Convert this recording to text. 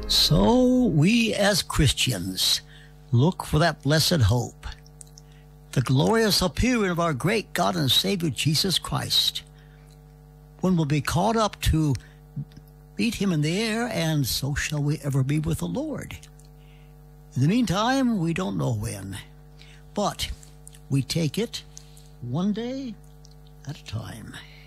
So we as Christians look for that blessed hope, the glorious appearing of our great God and Savior Jesus Christ, when we'll be caught up to meet him in the air, and so shall we ever be with the Lord. In the meantime, we don't know when, but we take it one day at a time.